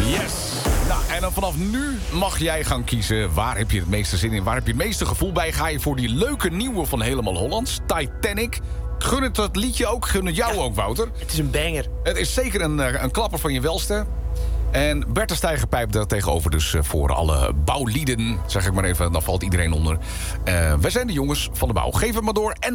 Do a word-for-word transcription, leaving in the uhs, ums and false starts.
Yes. Nou, en dan vanaf nu mag jij gaan kiezen. Waar heb je het meeste zin in? Waar heb je het meeste gevoel bij? Ga je voor die leuke nieuwe van Helemaal Hollands, Titanic? Gun het dat liedje ook. Gun het jou ja, ook, Wouter. Het is een banger. Het is zeker een, een klapper van je welste. En Bert de Steigerpijp daar tegenover dus voor alle bouwlieden. Zeg ik maar even, dan valt iedereen onder. Uh, wij zijn de jongens van de bouw. Geef het maar door. En